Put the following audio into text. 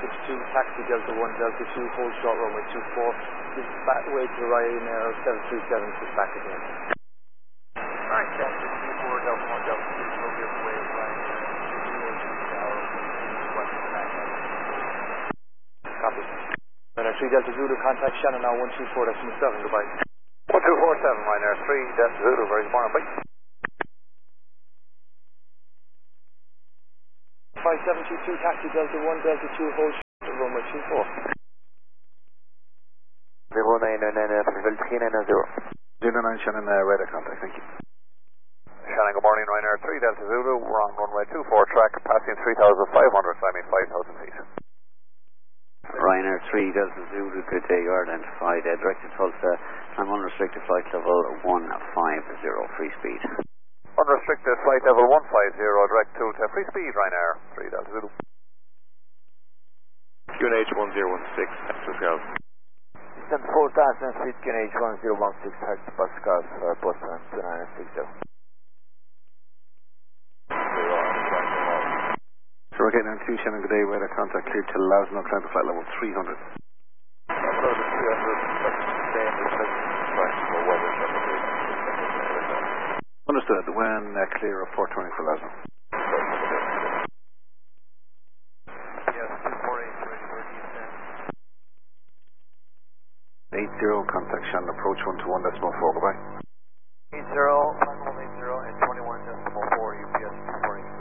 taxi Delta 1, Delta 2, hold short runway 24. This is back way to Ryanair 737, just back again. Right, Delta 24, Delta 1, Delta 2, will give way to Ryanair 2, Copy. Ryanair 3 Delta Zulu, contact Shannon now 124, that's myself, goodbye. 1247, Ryanair 3, Delta Zulu, very good morning, bye. 5722, taxi Delta 1, Delta 2, hold short runway 24. 09 Shannon, radar contact, thank you. Shannon, good morning, Ryanair 3, Delta Zulu, we're on runway 24 track, passing 3,500, climbing 5,000 feet. Ryanair 3, Delta Zulu, good day, you are identified, directed Tulsa, I'm unrestricted flight level 150, free speed. Unrestricted flight level 150, direct to free speed, Ryanair 3, Delta Zulu. QNH 1016, Texas Golf. Descent 4000 feet, QNH 1016, Hertz Pascal, Boston 2960. So we're getting on 2 Shannon, good day, radar contact cleared to Lasno, climb to flight level 300. Upload to 300, flexible weather, Understood, when clear of 420 for Lasno. Yes, 248, ready for descent. 80, contact Shannon, approach 121.4, goodbye.